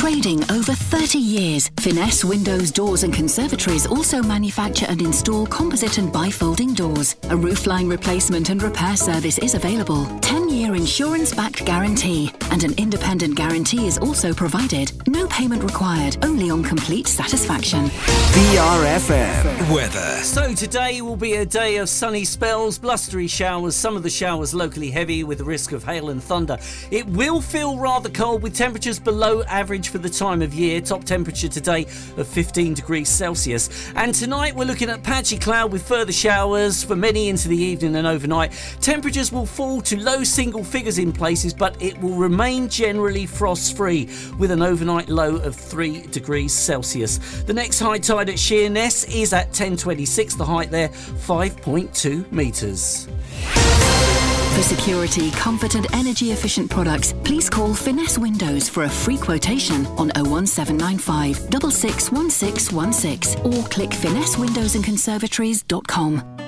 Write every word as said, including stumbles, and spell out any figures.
Trading over thirty years, Finesse Windows, Doors and Conservatories also manufacture and install composite and bifolding doors. A roofline replacement and repair service is available. ten-year insurance-backed guarantee and an independent guarantee is also provided. No payment required, only on complete satisfaction. B R F M weather. So today will be a day of sunny spells, blustery showers, some of the showers locally heavy with the risk of hail and thunder. It will feel rather cold with temperatures below average for the time of year. Top temperature today of fifteen degrees Celsius. And tonight we're looking at patchy cloud with further showers for many into the evening and overnight. Temperatures will fall to low single figures in places, but it will remain generally frost-free with an overnight low of three degrees Celsius. The next high tide at Sheerness is at ten twenty-six. The height there, five point two metres. For security, comfort and energy efficient products, please call Finesse Windows for a free quotation on oh one seven nine five, six six one six one six or click finesse windows and conservatories dot com.